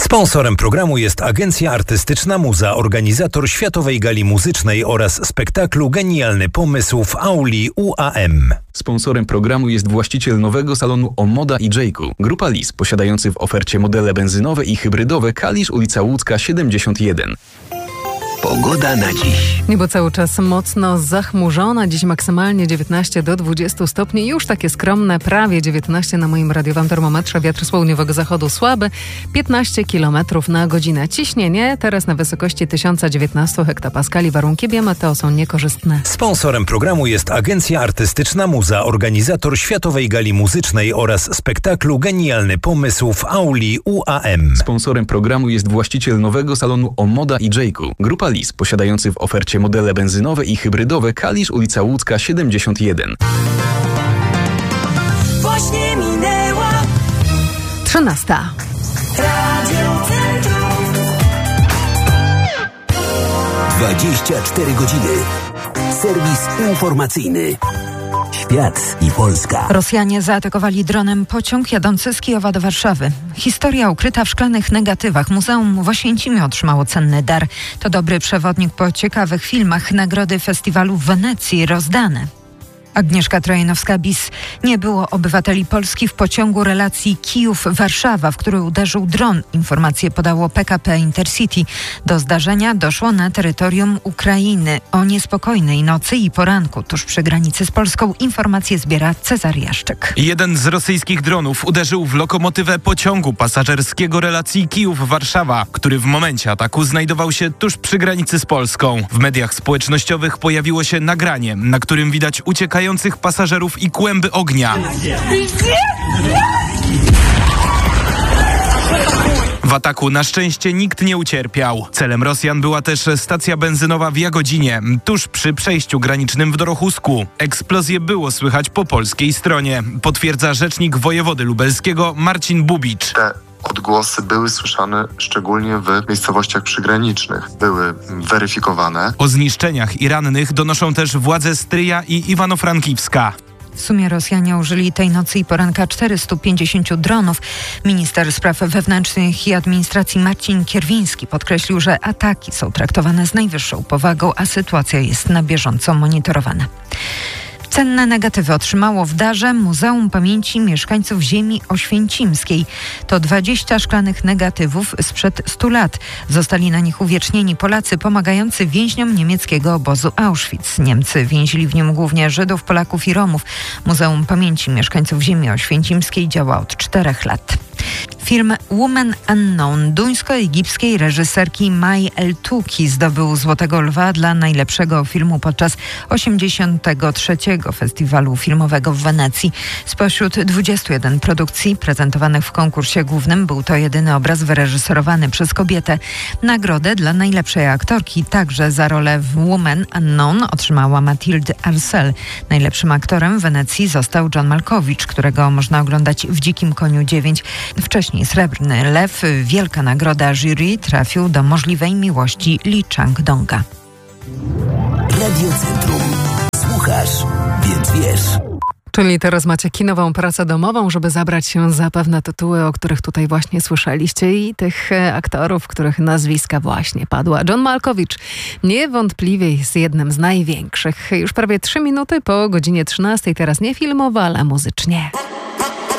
Sponsorem programu jest Agencja Artystyczna Muza, organizator Światowej Gali Muzycznej oraz spektaklu Genialny Pomysł w auli UAM. Sponsorem programu jest właściciel nowego salonu Omoda i Jayku, Grupa Lis, posiadający w ofercie modele benzynowe i hybrydowe Kalisz, ulica Łódzka 71. Pogoda na dziś. Niebo cały czas mocno zachmurzone. Dziś maksymalnie 19 do 20 stopni. Już takie skromne, prawie 19 na moim radiowym termometrze. Wiatr z południowego zachodu słaby, 15 km na godzinę. Ciśnienie teraz na wysokości 1019 hektopaskali. Warunki biometeo są niekorzystne. Sponsorem programu jest Agencja Artystyczna Muza, organizator Światowej Gali Muzycznej oraz spektaklu Genialny Pomysł w auli UAM. Sponsorem programu jest właściciel nowego salonu Omoda i Jayku, Grupa Lis, posiadający w ofercie modele benzynowe i hybrydowe Kalisz, ulica Łódzka 71. Właśnie minęła 13. Radio Centrum. 24 godziny. Serwis informacyjny. Świat i Polska. Rosjanie zaatakowali dronem pociąg jadący z Kijowa do Warszawy. Historia ukryta w szklanych negatywach. Muzeum w Oświęcimiu otrzymało cenny dar. To dobry przewodnik po ciekawych filmach. Nagrody festiwalu w Wenecji rozdane. Agnieszka Trojanowska-Bis. Nie było obywateli Polski w pociągu relacji Kijów-Warszawa, w który uderzył dron. Informacje podało PKP Intercity. Do zdarzenia doszło na terytorium Ukrainy. O niespokojnej nocy i poranku tuż przy granicy z Polską informacje zbiera Cezary Jaszczyk. Jeden z rosyjskich dronów uderzył w lokomotywę pociągu pasażerskiego relacji Kijów-Warszawa, który w momencie ataku znajdował się tuż przy granicy z Polską. W mediach społecznościowych pojawiło się nagranie, na którym widać uciekających pasażerów i kłęby ognia. W ataku na szczęście nikt nie ucierpiał. Celem Rosjan była też stacja benzynowa w Jagodzinie, tuż przy przejściu granicznym w Dorochusku. Eksplozję było słychać po polskiej stronie, potwierdza rzecznik wojewody lubelskiego Marcin Bubicz. Odgłosy były słyszane szczególnie w miejscowościach przygranicznych. Były weryfikowane. O zniszczeniach i rannych donoszą też władze Stryja i Iwano-Frankiwska. W sumie Rosjanie użyli tej nocy i poranka 450 dronów. Minister spraw wewnętrznych i administracji Marcin Kierwiński podkreślił, że ataki są traktowane z najwyższą powagą, a sytuacja jest na bieżąco monitorowana. Cenne negatywy otrzymało w darze Muzeum Pamięci Mieszkańców Ziemi Oświęcimskiej. To 20 szklanych negatywów sprzed 100 lat. Zostali na nich uwiecznieni Polacy pomagający więźniom niemieckiego obozu Auschwitz. Niemcy więzili w nim głównie Żydów, Polaków i Romów. Muzeum Pamięci Mieszkańców Ziemi Oświęcimskiej działa od 4 lat. Film Woman Unknown duńsko-egipskiej reżyserki Mai El-Tuki zdobył Złotego Lwa dla najlepszego filmu podczas 83. Festiwalu Filmowego w Wenecji. Spośród 21 produkcji prezentowanych w konkursie głównym był to jedyny obraz wyreżyserowany przez kobietę. Nagrodę dla najlepszej aktorki, także za rolę w Woman Unknown, otrzymała Mathilde Arcel. Najlepszym aktorem w Wenecji został John Malkovich, którego można oglądać w Dzikim Koniu 9. Wcześniej Srebrny Lew, wielka nagroda jury, trafił do Możliwej Miłości Lee Chang-donga. Radio Centrum. Słuchasz, więc wiesz. Czyli teraz macie kinową pracę domową, żeby zabrać się za pewne tytuły, o których tutaj właśnie słyszeliście i tych aktorów, których nazwiska właśnie padła. John Malkovich niewątpliwie jest jednym z największych. Już prawie 3 minuty po godzinie 13, teraz nie filmowo, ale muzycznie.